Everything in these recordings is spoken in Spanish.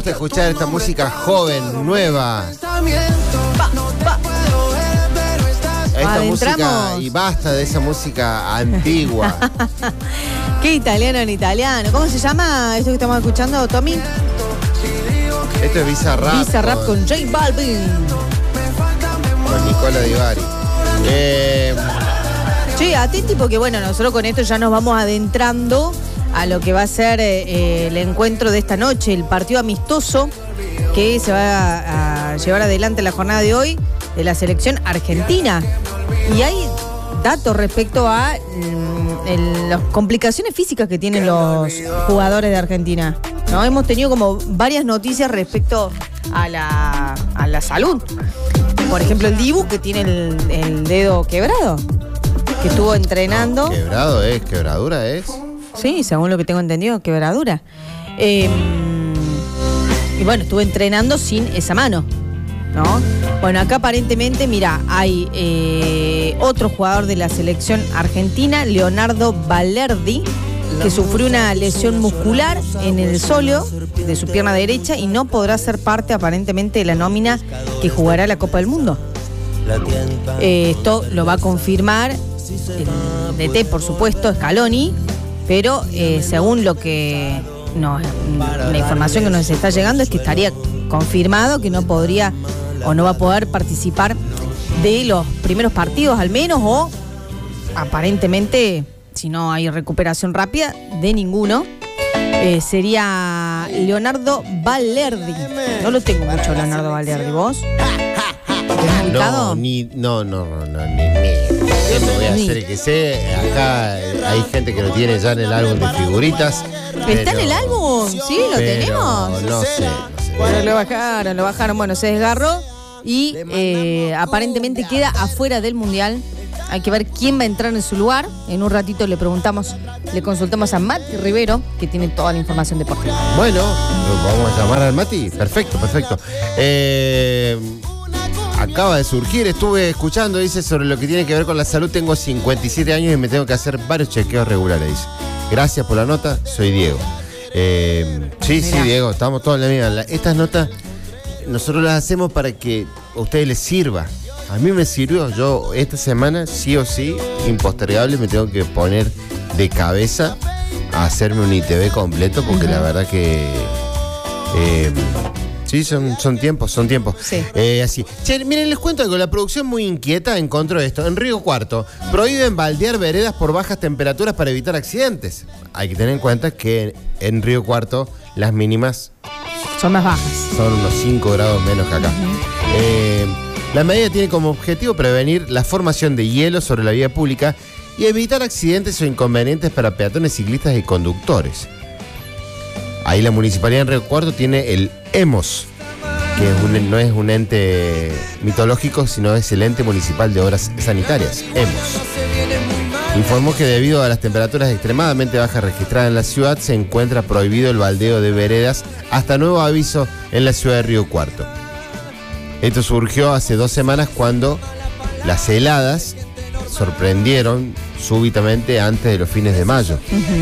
Escuchar esta música joven, nueva. Esta música, y basta de esa música antigua. Qué italiano en italiano. ¿Cómo se llama esto que estamos escuchando, Tommy? Esto es Bizarrap. Bizarrap con J Balvin. Con Nicola Di Bari. Sí, atenti porque bueno, nosotros con esto ya nos vamos adentrando a lo que va a ser el encuentro de esta noche, el partido amistoso que se va a llevar adelante la jornada de hoy de la selección argentina. Y hay datos respecto a las complicaciones físicas que tienen los jugadores de Argentina, ¿no? Hemos tenido como varias noticias respecto a la salud. Por ejemplo, el Dibu, que tiene el dedo quebrado, que estuvo entrenando. Quebrado es, quebradura es. Sí, según lo que tengo entendido, quebradura. Y bueno, estuve entrenando sin esa mano, ¿no? Bueno, acá aparentemente, mira, hay otro jugador de la selección argentina, Leonardo Balerdi, que sufrió una lesión muscular en el sóleo de su pierna derecha y no podrá ser parte aparentemente de la nómina que jugará la Copa del Mundo. Esto lo va a confirmar el DT, por supuesto, Scaloni, pero según lo que la información que nos está llegando es que estaría confirmado que no podría o no va a poder participar de los primeros partidos al menos, o aparentemente, si no hay recuperación rápida, de ninguno. Sería Leonardo Balerdi. No lo tengo mucho, Leonardo Balerdi. ¿Vos? No, ni yo no voy a hacer el que sé. Acá hay gente que lo tiene ya en el álbum de figuritas. ¿Está en el álbum? Sí, lo tenemos. No sé. Bueno, lo bajaron. Bueno, se desgarró y aparentemente queda afuera del Mundial. Hay que ver quién va a entrar en su lugar. En un ratito le consultamos a Mati Rivero, que tiene toda la información deportiva. Bueno, vamos a llamar al Mati. Perfecto. Acaba de surgir, estuve escuchando, dice, sobre lo que tiene que ver con la salud. Tengo 57 años y me tengo que hacer varios chequeos regulares, dice. Gracias por la nota, soy Diego. Sí, Diego, estamos todos en la misma. Estas notas nosotros las hacemos para que a ustedes les sirva. A mí me sirvió. Yo esta semana, sí o sí, impostergable, me tengo que poner de cabeza a hacerme un ITV completo, porque la verdad que... sí, son tiempos. Sí. Así. Che, miren, les cuento algo. La producción muy inquieta encontró esto. En Río Cuarto prohíben baldear veredas por bajas temperaturas para evitar accidentes. Hay que tener en cuenta que en Río Cuarto las mínimas son más bajas. Son unos 5 grados menos que acá. La medida tiene como objetivo prevenir la formación de hielo sobre la vía pública y evitar accidentes o inconvenientes para peatones, ciclistas y conductores. Ahí la Municipalidad de Río Cuarto tiene el EMOS, que no es un ente mitológico, sino es el Ente Municipal de Obras Sanitarias, EMOS. Informó que debido a las temperaturas extremadamente bajas registradas en la ciudad, se encuentra prohibido el baldeo de veredas hasta nuevo aviso en la ciudad de Río Cuarto. Esto surgió hace 2 semanas cuando las heladas sorprendieron súbitamente antes de los fines de mayo.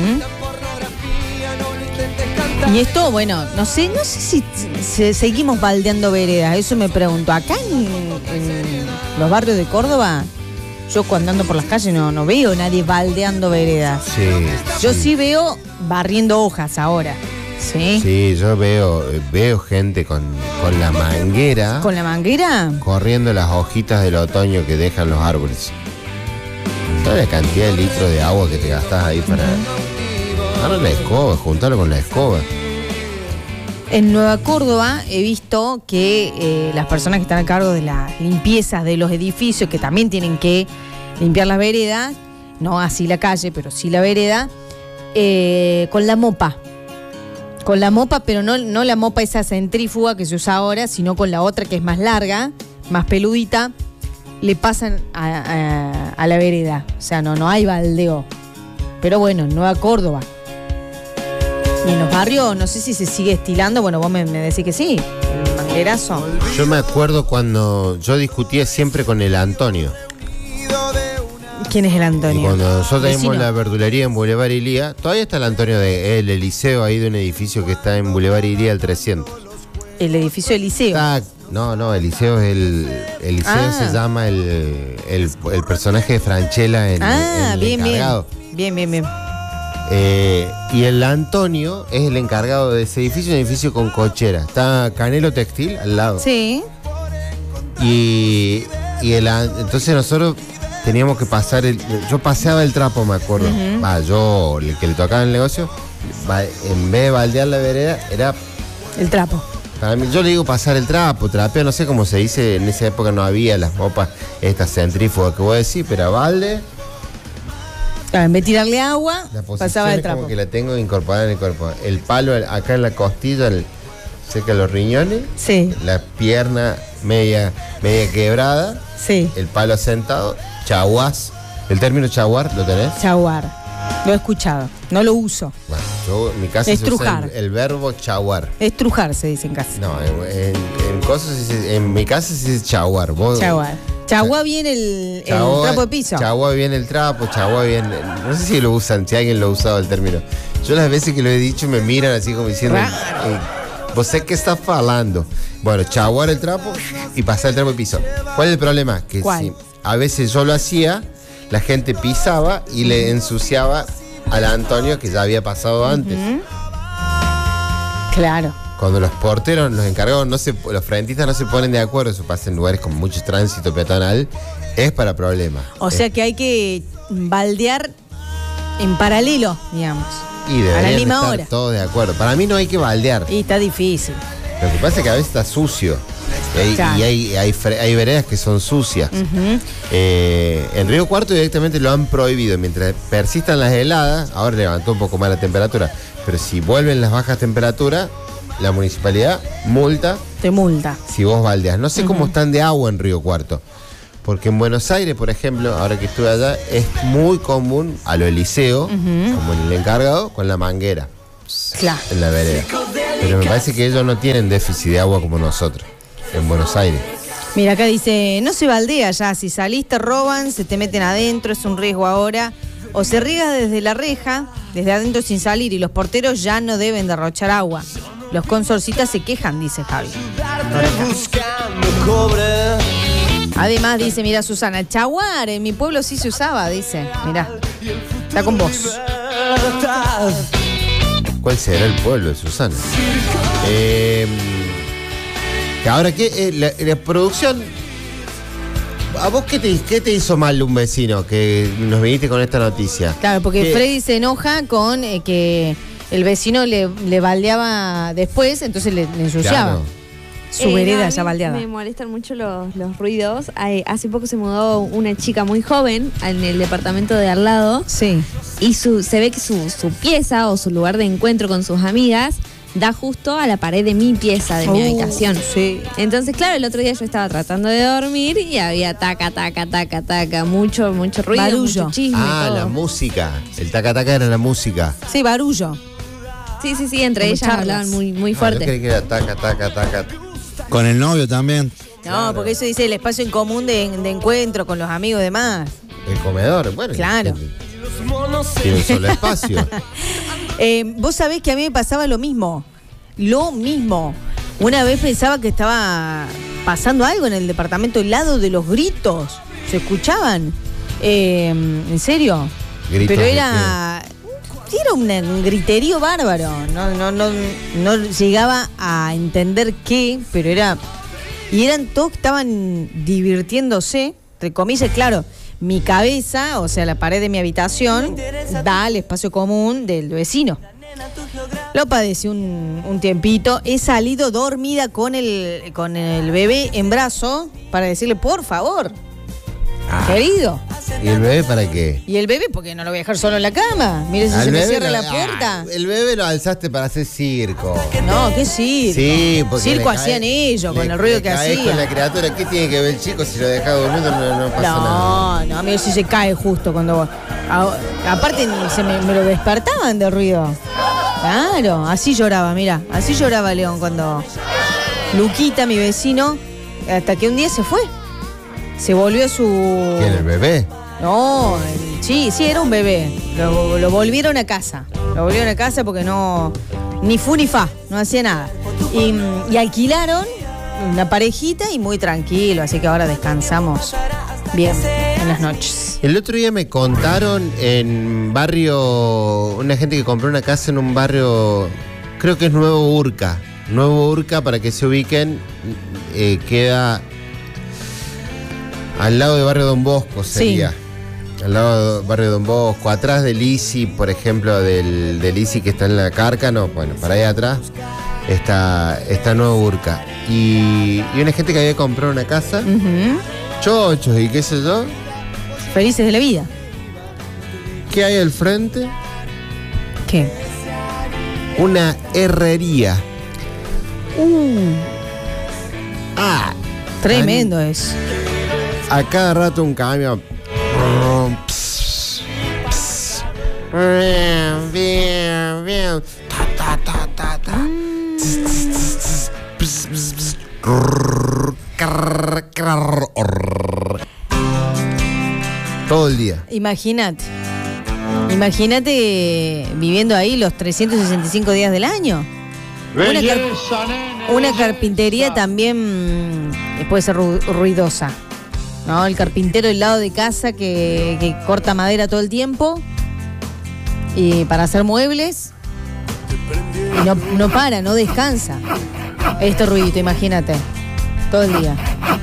Y esto, bueno, no sé si seguimos baldeando veredas, eso me pregunto. Acá en los barrios de Córdoba, yo cuando ando por las calles no veo nadie baldeando veredas. Sí. Yo sí veo barriendo hojas ahora. Sí. Sí, yo veo gente con la manguera. ¿Con la manguera? Corriendo las hojitas del otoño que dejan los árboles. Toda la cantidad de litros de agua que te gastás ahí para... Ahora la escoba, juntalo con la escoba. En Nueva Córdoba he visto que las personas que están a cargo de las limpiezas de los edificios, que también tienen que limpiar las veredas, no así la calle, pero sí la vereda, con la mopa. Con la mopa, pero no la mopa esa centrífuga que se usa ahora, sino con la otra que es más larga, más peludita, le pasan a la vereda. O sea, no hay baldeo. Pero bueno, en Nueva Córdoba. Y en los barrios, no sé si se sigue estilando. Bueno, vos me decís que sí, el manguerazo. Yo me acuerdo cuando yo discutía siempre con el Antonio. ¿Quién es el Antonio? Y cuando nosotros teníamos la verdulería en Boulevard Ilía, todavía está el Antonio del Eliseo ahí de un edificio que está en Boulevard Ilía al 300. El edificio del liceo. No, el liceo es el liceo se llama el personaje de Franchella en el bien, encargado. Bien. Y el Antonio es el encargado de ese edificio, un edificio con cochera. Está Canelo Textil al lado. Sí. Entonces nosotros teníamos que pasar yo paseaba el trapo, me acuerdo. Yo, el que le tocaba el negocio, en vez de baldear la vereda, era el trapo. Para mí, yo le digo pasar el trapo, trapeo, no sé cómo se dice, en esa época no había las mopas, estas centrífugas que voy a decir, pero a balde. Claro, en vez de tirarle agua, pasaba el trapo. Como que la tengo incorporada en el cuerpo. El palo acá en la costilla, cerca de los riñones. Sí. La pierna media quebrada. Sí. El palo sentado, chaguás. ¿El término chaguar lo tenés? Chaguar. Lo he escuchado, no lo uso. Bueno, yo en mi casa estrujar. Se usa el verbo chaguar. Estrujar se dice en casa. No, en mi casa se dice chaguar. Chaguar. Chaguá viene el trapo de piso. Chaguá viene el trapo, chaguá viene. No sé si lo usan, si alguien lo ha usado el término. Yo las veces que lo he dicho me miran así como diciendo, ¿vos sé qué estás hablando? Bueno, chaguar el trapo y pasar el trapo de piso. ¿Cuál es el problema? Que si a veces yo lo hacía, la gente pisaba y le ensuciaba al Antonio que ya había pasado antes. Claro. Cuando los porteros, los encargados, los frentistas no se ponen de acuerdo, eso pasa en lugares con mucho tránsito peatonal, es para problemas. O sea que hay que baldear en paralelo, digamos. Y a la misma estar hora. Todos de acuerdo. Para mí no hay que baldear. Y está difícil. Lo que pasa es que a veces está sucio. Claro. Y hay veredas que son sucias. En Río Cuarto directamente lo han prohibido. Mientras persistan las heladas, ahora levantó un poco más la temperatura, pero si vuelven las bajas temperaturas, la municipalidad te multa si vos baldeas. No sé cómo están de agua en Río Cuarto, porque en Buenos Aires, por ejemplo, ahora que estuve allá, es muy común a lo liceo, como en el encargado, con la manguera. Claro. En la vereda. Pero me parece que ellos no tienen déficit de agua como nosotros en Buenos Aires. Mira, acá dice, no se baldea ya, si salís te roban, se te meten adentro, es un riesgo ahora. O se riega desde la reja, desde adentro sin salir, y los porteros ya no deben derrochar agua. Los consorcitas se quejan, dice Javi. Además dice, mira Susana, chaguar, en mi pueblo sí se usaba, dice. Mira, está con vos. ¿Cuál será el pueblo de Susana? Ahora, la producción... ¿A vos qué te hizo mal un vecino que nos viniste con esta noticia? Claro, porque Freddy se enoja con que el vecino le baldeaba después, entonces le ensuciaba. Claro. Su vereda ya baldeada. Me molestan mucho los ruidos. Hace poco se mudó una chica muy joven en el departamento de al lado. Sí. Y se ve que su pieza o su lugar de encuentro con sus amigas da justo a la pared de mi pieza, de mi habitación. Sí. Entonces, claro, el otro día yo estaba tratando de dormir y había taca, mucho ruido, barullo. Mucho chisme. Todo. La música. El taca era la música. Sí, barullo. Sí, entre como ellas charlas. hablaban muy fuerte. Yo creí que era taca. Con el novio también. No, claro. Porque eso dice el espacio en común de encuentro con los amigos y demás. El comedor, bueno. Claro. Tiene un solo espacio. Vos sabés que a mí me pasaba lo mismo. Una vez pensaba que estaba pasando algo en el departamento al lado de los gritos. ¿Se escuchaban? ¿En serio? Gritos. Pero era un griterío bárbaro. No llegaba a entender qué, pero era... Y eran todos que estaban divirtiéndose, entre comillas, claro. Mi cabeza, o sea, la pared de mi habitación, da al espacio común del vecino. Lo padecí un tiempito. He salido dormida con el bebé en brazo para decirle, por favor, querido. ¿Y el bebé para qué? Y el bebé, porque no lo voy a dejar solo en la cama. Mire si se me cierra la puerta. El bebé lo alzaste para hacer circo. No, ¿qué circo? Sí, porque circo hacían ellos con el ruido que hacían. Con la criatura, ¿qué tiene que ver el chico? Si lo dejaba durmiendo no pasa nada. No, amigo, si se cae justo cuando... Aparte me lo despertaban de ruido. Claro, así lloraba, mira. Así lloraba León cuando... Luquita, mi vecino, hasta que un día se fue. Se volvió a su... ¿Quién, el bebé? No, sí, era un bebé. Lo volvieron a casa. Lo volvieron a casa porque no... Ni fu ni fa, no hacía nada. Y alquilaron una parejita y muy tranquilo, así que ahora descansamos bien en las noches. El otro día me contaron en barrio, una gente que compró una casa en un barrio, creo que es Nuevo Urca. Nuevo Urca, para que se ubiquen, queda al lado de Barrio Don Bosco, sería. Sí. Al lado de Barrio Don Bosco, atrás del ICI, por ejemplo, del ICI que está en la Cárcano, bueno, para ahí atrás está Nuevo Urca. Y una gente que había comprado una casa, chochos y qué sé yo. Felices de la vida. ¿Qué hay al frente? ¿Qué? Una herrería. Tremendo es. A cada rato un camión. Bien. Todo el día. Imagínate viviendo ahí los 365 días del año. Una carpintería también puede ser ruidosa, ¿no? El carpintero del lado de casa que corta madera todo el tiempo y para hacer muebles y no para, no descansa. Este ruidito, imagínate, todo el día.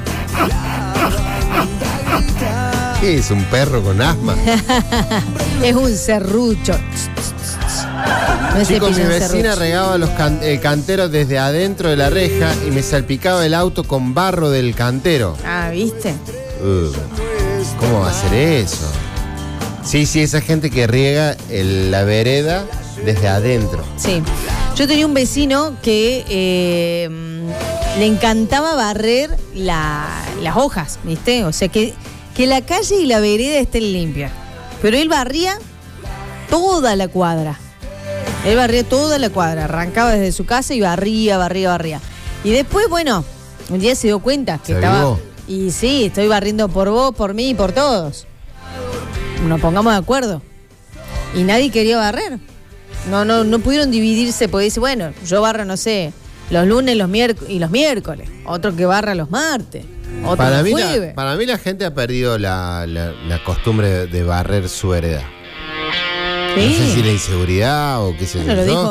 ¿Qué es? ¿Un perro con asma? Es un serrucho. No, chicos, mi vecina regaba los canteros desde adentro de la reja y me salpicaba el auto con barro del cantero. Ah, ¿viste? ¿Cómo va a ser eso? Sí, esa gente que riega la vereda desde adentro. Sí. Yo tenía un vecino que le encantaba barrer las hojas, ¿viste? O sea, que la calle y la vereda estén limpias. Pero él barría toda la cuadra. Arrancaba desde su casa y barría. Y después, bueno, un día se dio cuenta que estaba... Avivó. Y sí, estoy barriendo por vos, por mí y por todos. Nos pongamos de acuerdo. Y nadie quería barrer. No pudieron dividirse, porque dice, bueno, yo barro, no sé, los lunes y los miércoles. Otro que barra los martes. Otro los jueves. Para mí la gente ha perdido la costumbre de barrer su vereda. Sí. No sé si la inseguridad o qué sé yo. Lo dijo